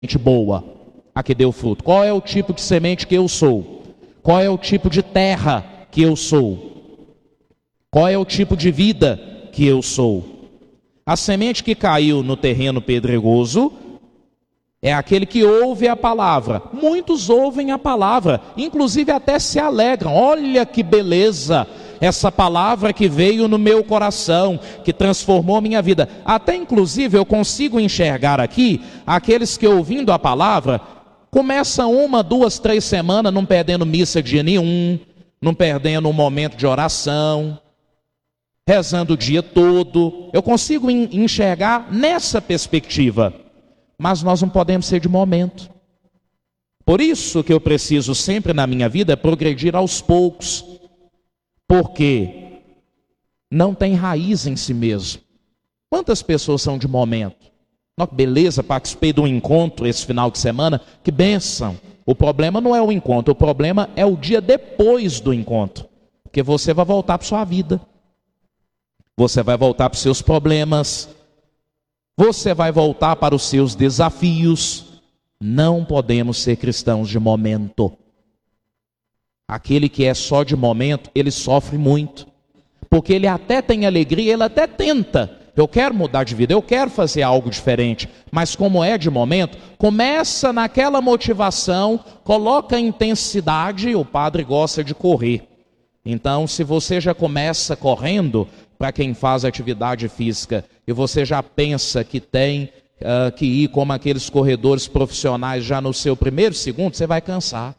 semente boa, a que deu fruto? Qual é o tipo de semente que eu sou? Qual é o tipo de terra que eu sou? Qual é o tipo de vida que eu sou? A semente que caiu no terreno pedregoso é aquele que ouve a palavra. Muitos ouvem a palavra, inclusive até se alegram. Olha que beleza, essa palavra que veio no meu coração, que transformou a minha vida. Até inclusive eu consigo enxergar aqui aqueles que ouvindo a palavra, começam 1, 2, 3 semanas não perdendo missa dia nenhum, não perdendo um momento de oração, rezando o dia todo. Eu consigo enxergar nessa perspectiva. Mas nós não podemos ser de momento. Por isso que eu preciso sempre na minha vida progredir aos poucos. Porque não tem raiz em si mesmo. Quantas pessoas são de momento? Nossa, beleza, participei de um encontro esse final de semana, que bênção. O problema não é o encontro, o problema é o dia depois do encontro. Porque você vai voltar para a sua vida. Você vai voltar para os seus problemas. Você vai voltar para os seus desafios. Não podemos ser cristãos de momento. Aquele que é só de momento, ele sofre muito. Porque ele até tem alegria, ele até tenta. Eu quero mudar de vida, eu quero fazer algo diferente. Mas como é de momento, começa naquela motivação, coloca intensidade. O padre gosta de correr. Então, se você já começa correndo, para quem faz atividade física, e você já pensa que tem que ir como aqueles corredores profissionais já no seu primeiro segundo, você vai cansar.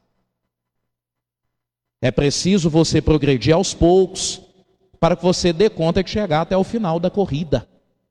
É preciso você progredir aos poucos, para que você dê conta de chegar até o final da corrida.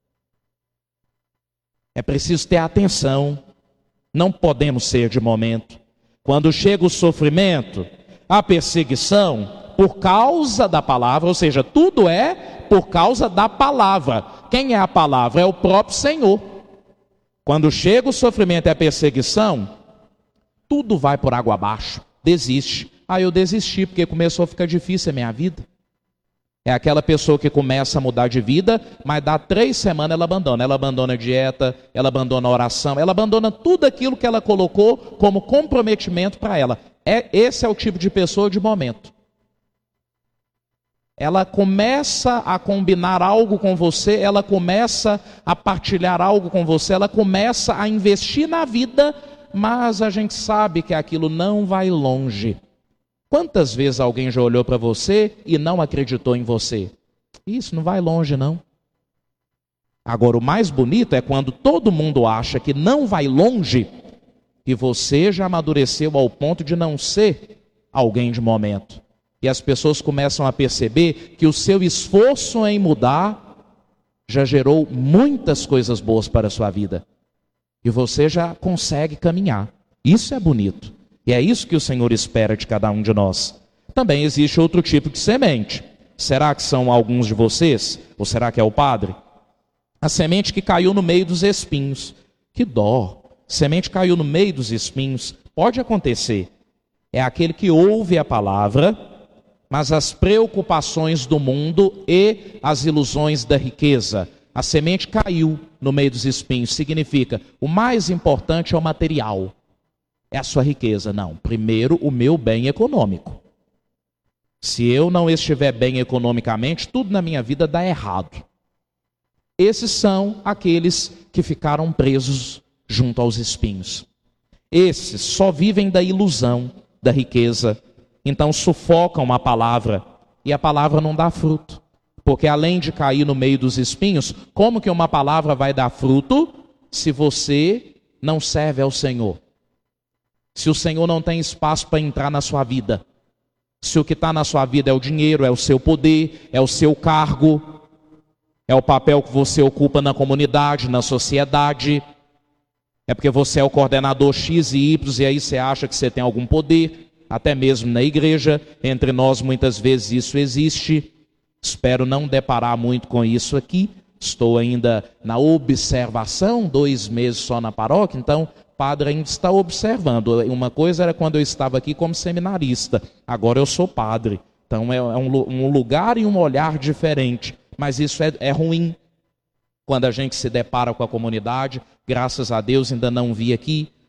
É preciso ter atenção. Não podemos ser de momento. Quando chega o sofrimento, a perseguição, por causa da palavra, ou seja, tudo é por causa da palavra. Quem é a palavra? É o próprio Senhor. Quando chega o sofrimento e a perseguição, tudo vai por água abaixo. Desiste. Eu desisti porque começou a ficar difícil a minha vida. É aquela pessoa que começa a mudar de vida, mas dá 3 semanas ela abandona. Ela abandona a dieta, ela abandona a oração, ela abandona tudo aquilo que ela colocou como comprometimento para ela. Esse é o tipo de pessoa de momento. Ela começa a combinar algo com você, ela começa a partilhar algo com você, ela começa a investir na vida, mas a gente sabe que aquilo não vai longe. Quantas vezes alguém já olhou para você e não acreditou em você? Isso não vai longe, não. Agora, o mais bonito é quando todo mundo acha que não vai longe e você já amadureceu ao ponto de não ser alguém de momento. E as pessoas começam a perceber que o seu esforço em mudar já gerou muitas coisas boas para a sua vida. E você já consegue caminhar. Isso é bonito. E é isso que o Senhor espera de cada um de nós. Também existe outro tipo de semente. Será que são alguns de vocês? Ou será que é o padre? A semente que caiu no meio dos espinhos. Que dó! Semente caiu no meio dos espinhos. Pode acontecer. É aquele que ouve a palavra, mas as preocupações do mundo e as ilusões da riqueza. A semente caiu no meio dos espinhos. Significa, o mais importante é o material. É a sua riqueza. Não, primeiro o meu bem econômico. Se eu não estiver bem economicamente, tudo na minha vida dá errado. Esses são aqueles que ficaram presos junto aos espinhos. Esses só vivem da ilusão da riqueza. Então sufocam a palavra e a palavra não dá fruto. Porque além de cair no meio dos espinhos, como que uma palavra vai dar fruto se você não serve ao Senhor? Se o Senhor não tem espaço para entrar na sua vida, se o que está na sua vida é o dinheiro, é o seu poder, é o seu cargo, é o papel que você ocupa na comunidade, na sociedade, é porque você é o coordenador X e Y e aí você acha que você tem algum poder, até mesmo na igreja, entre nós muitas vezes isso existe. Espero não deparar muito com isso aqui, estou ainda na observação, 2 meses só na paróquia, então padre ainda está observando. Uma coisa era quando eu estava aqui como seminarista, agora eu sou padre. Então é um lugar e um olhar diferente. Mas isso é ruim. Quando a gente se depara com a comunidade, graças a Deus ainda não vi aqui,